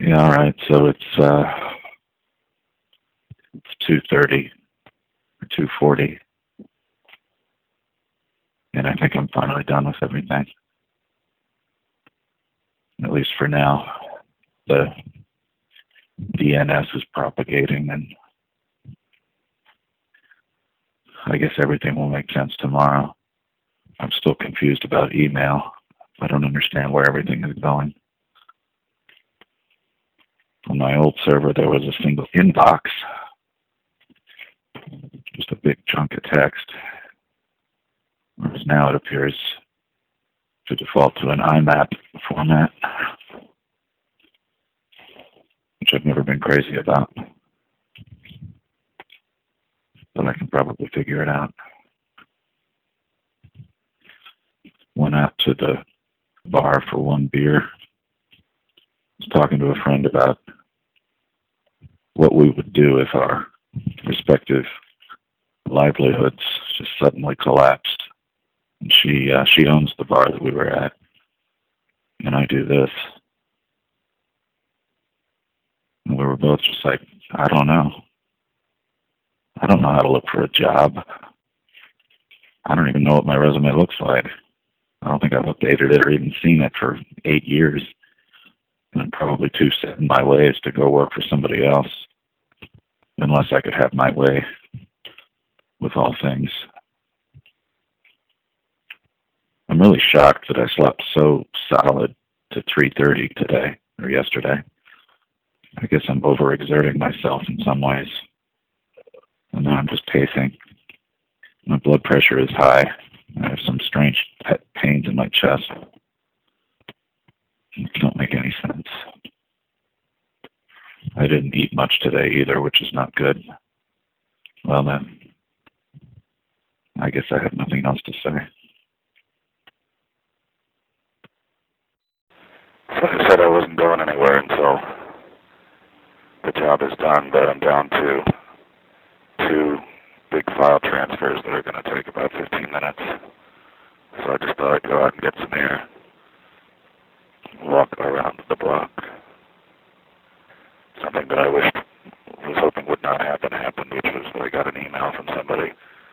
Yeah, all right. So it's 2:30 or 2:40, and I think I'm finally done with everything. At least for now. The DNS is propagating, and I guess everything will make sense tomorrow. I'm still confused about email. I don't understand where everything is going. On my old server, there was a single inbox, just a big chunk of text, whereas now it appears to default to an IMAP format, which I've never been crazy about, but I can probably figure it out. Went out to the bar for one beer. Was talking to a friend about what we would do if our respective livelihoods just suddenly collapsed. And she owns the bar that we were at, and I do this. And we were both just like, I don't know. I don't know how to look for a job. I don't even know what my resume looks like. I don't think I've updated it or even seen it for 8 years. And I'm probably too set in my ways to go work for somebody else, unless I could have my way with all things. I'm really shocked that I slept so solid to 3:30 today, or yesterday. I guess I'm overexerting myself in some ways. And now I'm just pacing. My blood pressure is high. I have some strange pains in my chest. It don't make any sense. I didn't eat much today either, which is not good. Well then, I guess I have nothing else to say. So I said I wasn't going anywhere until the job is done, but I'm down to 2 big file transfers that are going to take about 15 minutes. So I just thought I'd go out and get some air, walk around the block. Something that I was hoping would not happen happened, which was that I got an email from somebody.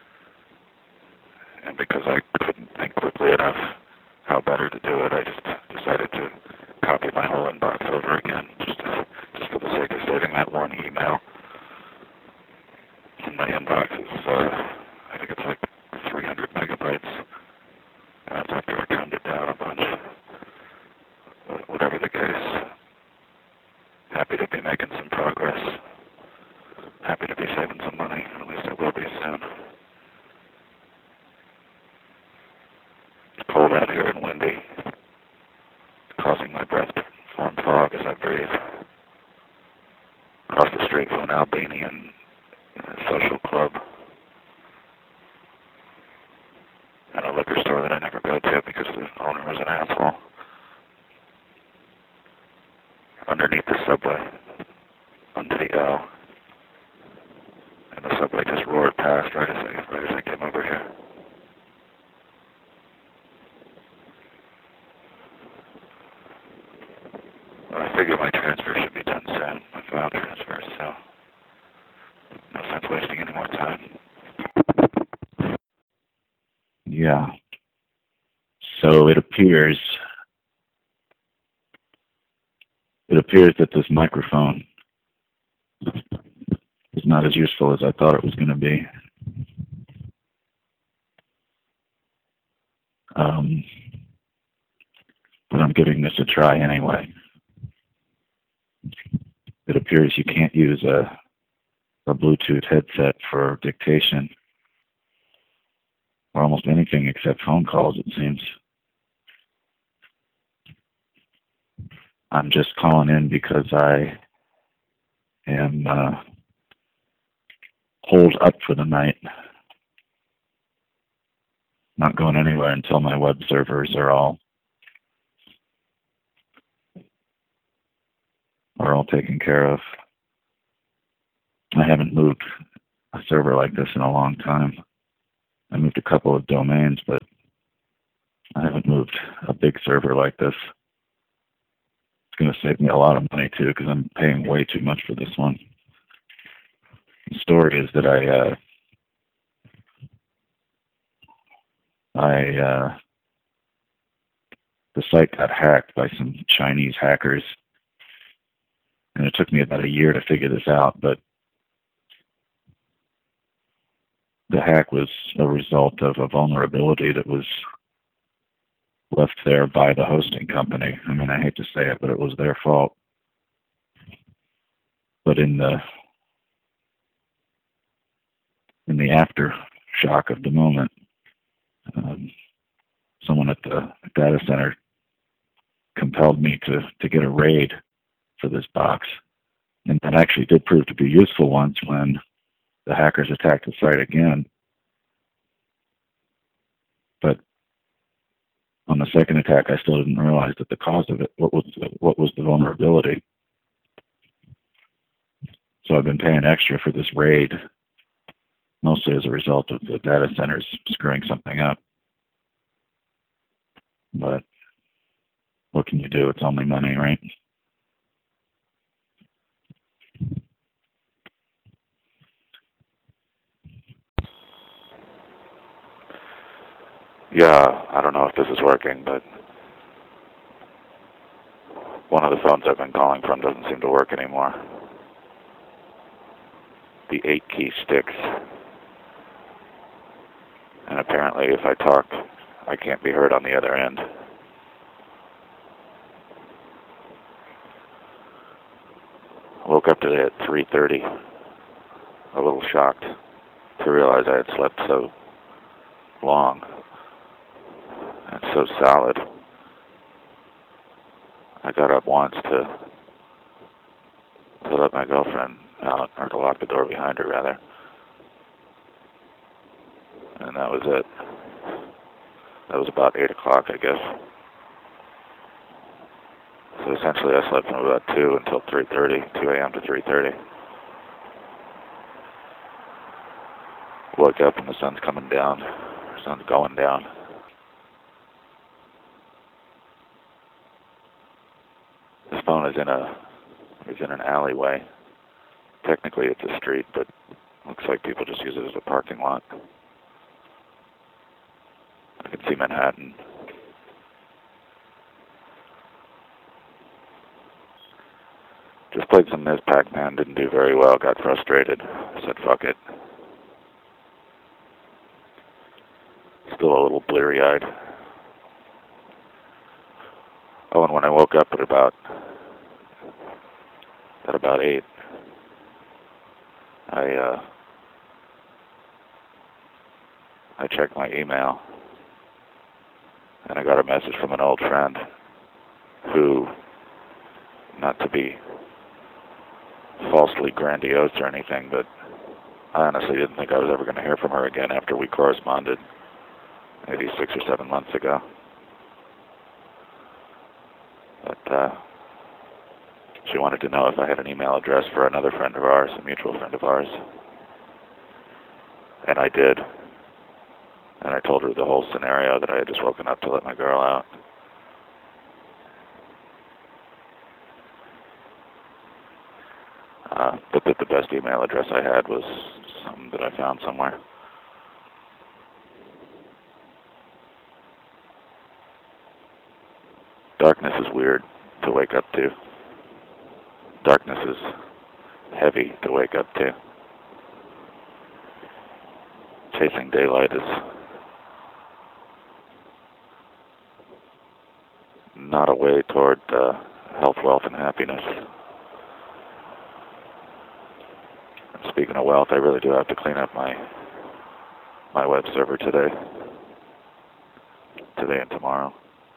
And because I couldn't think quickly enough how better to do it, I just decided to copy my whole inbox over again, just for the sake of saving that one email. And my inbox is, I think it's like 300 megabytes. And that's after I trimmed it down a bunch. Whatever the case, happy to be making some progress. Happy to be saving some money. At least I will be soon. It's cold out here and windy, causing my breath to form fog as I breathe. Across the street from an Albanian social club and a liquor store that I never go to because the owner was an asshole. Underneath the subway, under the L, and the subway just roared past right as I came over here. Well, I figure my transfer should be done soon, my file transfer, so no sense wasting any more time. Yeah. So it appears that this microphone is not as useful as I thought it was going to be. But I'm giving this a try anyway. It appears you can't use a Bluetooth headset for dictation or almost anything except phone calls, it seems. I'm just calling in because I am holed up for the night. Not going anywhere until my web servers are all taken care of. I haven't moved a server like this in a long time. I moved a couple of domains, but I haven't moved a big server like this. going to save me a lot of money too, because I'm paying way too much for this one. The story is that the site got hacked by some Chinese hackers, and it took me about a year to figure this out, but the hack was a result of a vulnerability that was left there by the hosting company. I mean, I hate to say it, but it was their fault. But in the aftershock of the moment, someone at the data center compelled me to get a RAID for this box. And that actually did prove to be useful once when the hackers attacked the site again. But on the second attack, I still didn't realize that the cause of it, what was the vulnerability. So I've been paying extra for this RAID, mostly as a result of the data centers screwing something up. But what can you do? It's only money, right? Yeah, I don't know if this is working, but one of the phones I've been calling from doesn't seem to work anymore. The 8-key sticks. And apparently if I talk, I can't be heard on the other end. I woke up today at 3:30, a little shocked to realize I had slept so long and so solid. I got up once to let my girlfriend out, or to lock the door behind her, rather. And that was it. That was about 8 o'clock, I guess. So essentially I slept from about 2 until 3:30, 2 a.m. to 3:30. Woke up and the sun's coming down. The sun's going down. This phone is in an alleyway. Technically it's a street, but looks like people just use it as a parking lot. I can see Manhattan. Just played some Ms. Pac-Man, didn't do very well, got frustrated. Said fuck it. Still a little bleary-eyed. Oh, and when I woke up at about 8, I checked my email, and I got a message from an old friend who, not to be falsely grandiose or anything, but I honestly didn't think I was ever going to hear from her again after we corresponded maybe 6 or 7 months ago. But she wanted to know if I had an email address for another friend of ours, a mutual friend of ours. And I did. And I told her the whole scenario, that I had just woken up to let my girl out. But that the best email address I had was something that I found somewhere. Darkness is weird to wake up to. Darkness is heavy to wake up to. Chasing daylight is not a way toward health, wealth, and happiness. And speaking of wealth, I really do have to clean up my web server today and tomorrow.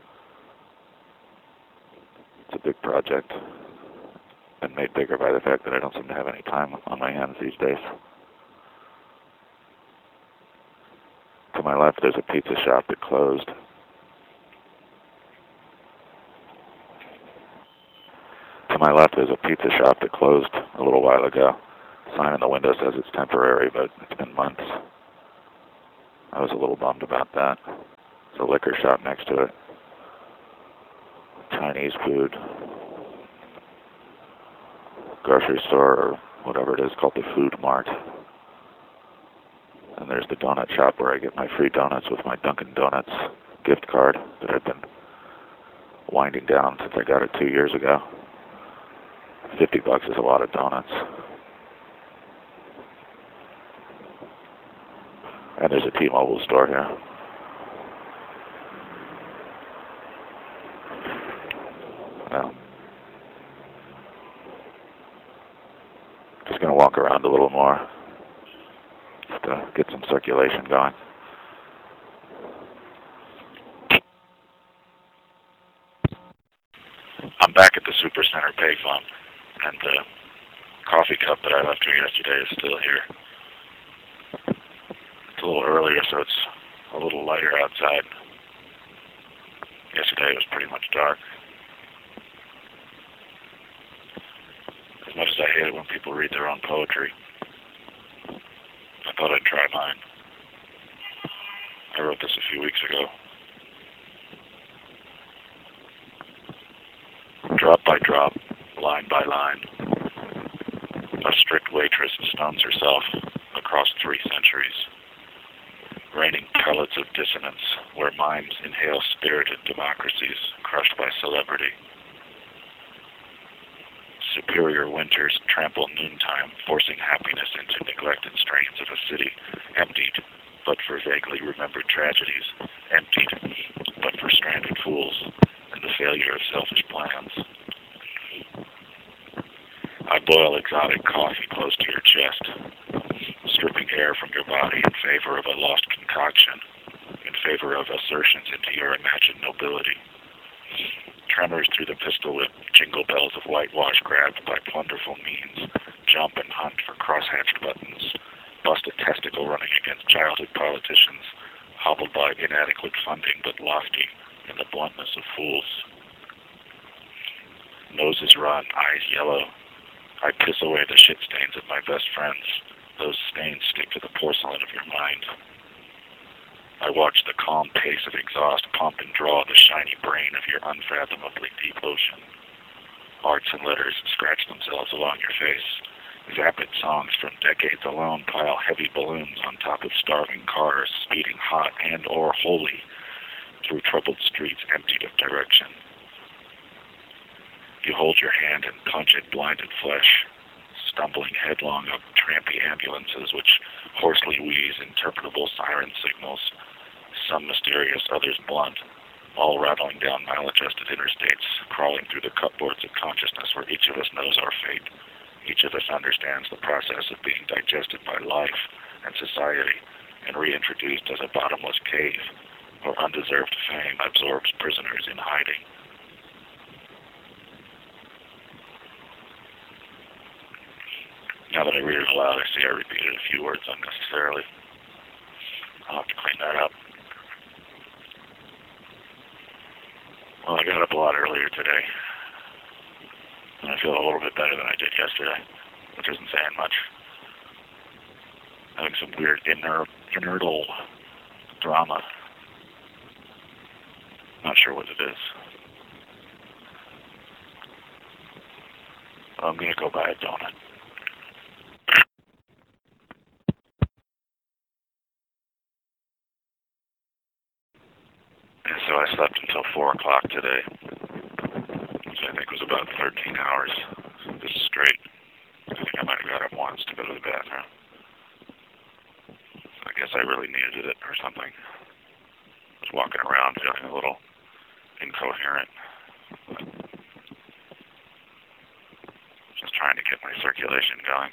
It's a big project, and made bigger by the fact that I don't seem to have any time on my hands these days. To my left, there's a pizza shop that closed. To my left, there's a pizza shop that closed a little while ago. Sign in the window says it's temporary, but it's been months. I was a little bummed about that. There's a liquor shop next to it. Chinese food, grocery store or whatever it is called the Food Mart. And there's the donut shop where I get my free donuts with my Dunkin' Donuts gift card that I've been winding down since I got it 2 years ago. $50 is a lot of donuts. And there's a T-Mobile store here. Well, just going to walk around a little more just to get some circulation going. I'm back at the Supercenter payphone, and the coffee cup that I left here yesterday is still here. It's a little earlier, so it's a little lighter outside. Yesterday it was pretty much dark. As much as I hate it when people read their own poetry, I thought I'd try mine. I wrote this a few weeks ago. Drop by drop, line by line, a strict waitress stones herself across 3 centuries, raining pellets of dissonance where minds inhale spirited democracies crushed by celebrity. Superior winters trample noontime, forcing happiness into neglected strains of a city emptied but for vaguely remembered tragedies, emptied but for stranded fools and the failure of selfish plans. I boil exotic coffee close to your chest, stripping air from your body in favor of a lost concoction, in favor of assertions into your imagined nobility. Tremors through the pistol whip, jingle bells of whitewash grabbed by plunderful means, jump and hunt for cross-hatched buttons, bust a testicle running against childhood politicians, hobbled by inadequate funding but lofty in the bluntness of fools. Noses run, eyes yellow. I piss away the shit stains of my best friends. Those stains stick to the porcelain of your mind. I watch the calm pace of exhaust pump and draw the shiny brain of your unfathomably deep ocean. Arts and letters scratch themselves along your face. Vapid songs from decades alone pile heavy balloons on top of starving cars, speeding hot and or wholly through troubled streets emptied of direction. You hold your hand and punch at blinded flesh, stumbling headlong up trampy ambulances which hoarsely wheeze interpretable siren signals, some mysterious, others blunt, all rattling down maladjusted interstates, crawling through the cupboards of consciousness where each of us knows our fate. Each of us understands the process of being digested by life and society and reintroduced as a bottomless cave where undeserved fame absorbs prisoners in hiding. Now that I read it aloud, I see I repeated a few words unnecessarily. I'll have to clean that up. Well, I got up a lot earlier today, and I feel a little bit better than I did yesterday, which isn't saying much. Having some weird inertal drama. Not sure what it is. I'm going to go buy a donut. And so I slept until 4 o'clock today, which I think was about 13 hours just straight. I think I might have got up once to go to the bathroom. I guess I really needed it or something. I was walking around feeling a little incoherent. Just trying to get my circulation going.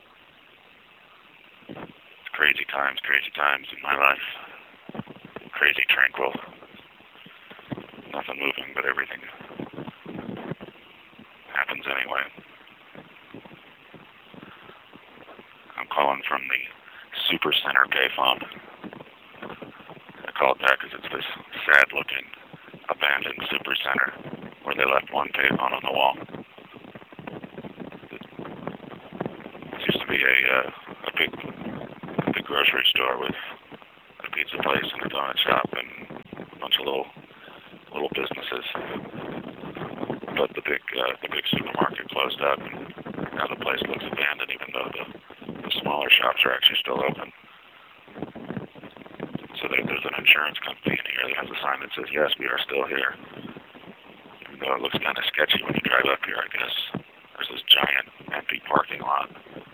It's crazy times in my life. Crazy tranquil. Nothing moving, but everything happens anyway. I'm calling from the Supercenter payphone. I called back because it's this sad-looking, abandoned Supercenter where they left one payphone on the wall. It used to be a big grocery store with a pizza place and a donut shop and a bunch of little businesses, but the big supermarket closed up. Now the place looks abandoned, even though the smaller shops are actually still open. So there's an insurance company in here that has a sign that says, yes, we are still here. Even though it looks kind of sketchy when you drive up here, I guess. There's this giant empty parking lot.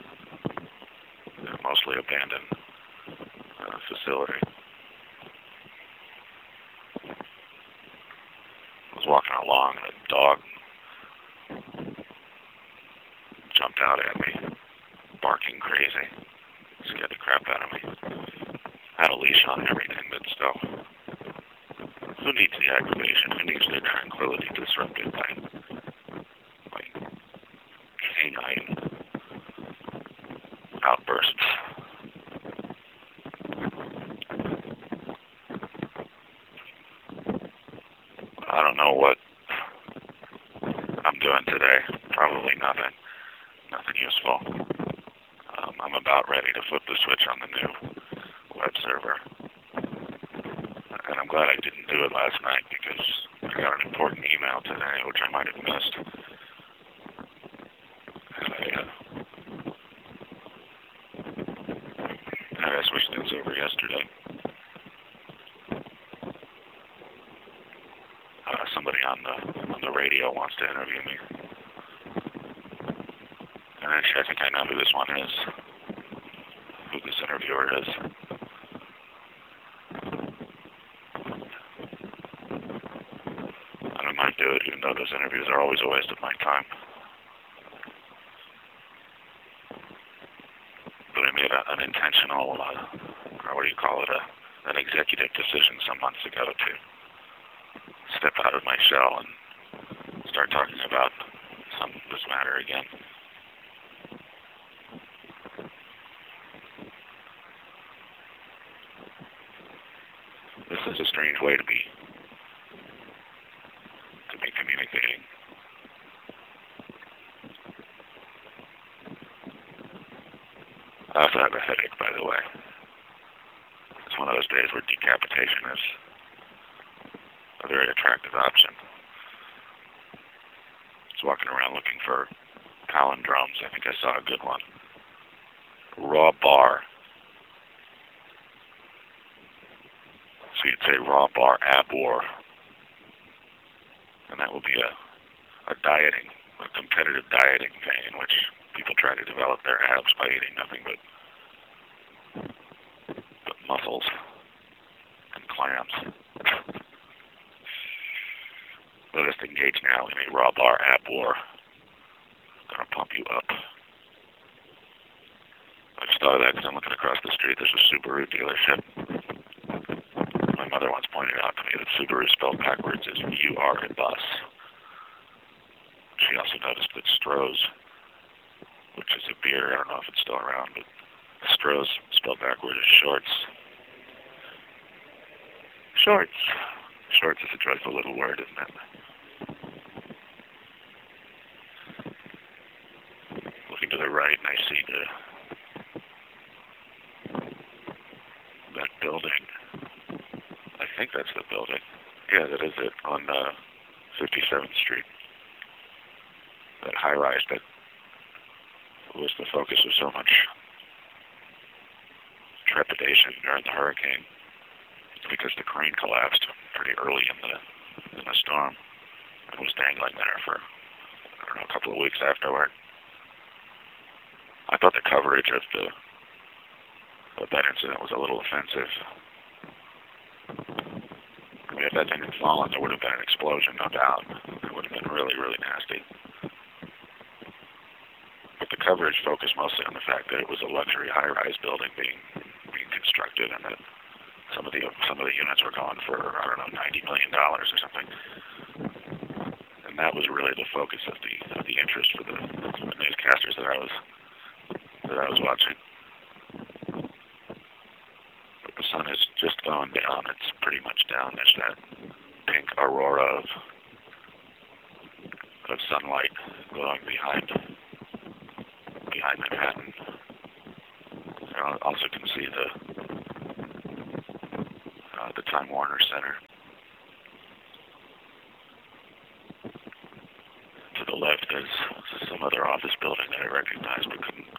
Mostly abandoned facility. I was walking along and a dog jumped out at me, barking crazy. Scared the crap out of me. I had a leash on and everything, but still. Who needs the aggravation? Who needs their tranquility disrupted by canine outbursts? I don't know what I'm doing today. Probably nothing. Nothing useful. I'm about ready to flip the switch on the new web server. And I'm glad I didn't do it last night because I got an important email today, which I might have missed. And I just wish it was over yesterday. Somebody on the radio wants to interview me. And actually, I think I know who this one is. Who this interviewer is. And I might do it, even though those interviews are always a waste of my time. But I made an intentional, or what do you call it, an executive decision some months ago to step out of my shell and start talking about this matter again. This is a strange way to be communicating. I also have a headache, by the way. It's one of those days where decapitation is a very attractive option. I was walking around looking for palindromes. I think I saw a good one. Raw bar. So you'd say raw bar ab war. And that will be a dieting, a competitive dieting thing in which people try to develop their abs by eating nothing but mussels and clams. Let us engage now in a raw bar ab war. Gonna pump you up. I just thought of that because I'm looking across the street. There's a Subaru dealership. My mother once pointed out to me that Subaru spelled backwards is U-R in bus. She also noticed that Stroh's, which is a beer, I don't know if it's still around, but Stroh's spelled backwards is shorts. Shorts. Shorts is a dreadful little word, isn't it? Looking to the right, and I see that building. I think that's the building. Yeah, that is it, on 57th Street. That high-rise that was the focus of so much trepidation during the hurricane, because the crane collapsed pretty early in the storm and was dangling there for, I don't know, a couple of weeks afterward. I thought the coverage of that incident was a little offensive. I mean, if that thing had fallen, there would have been an explosion, no doubt. It would have been really, really nasty. But the coverage focused mostly on the fact that it was a luxury high-rise building being constructed, and that some of the units were going for, I don't know, $90 million or something. And that was really the focus of the interest for the newscasters that I was watching. But the sun is just going down. It's pretty much down. There's that pink aurora of sunlight glowing behind Manhattan. I also can see the Time Warner Center. To the left, there's some other office building that I recognized but couldn't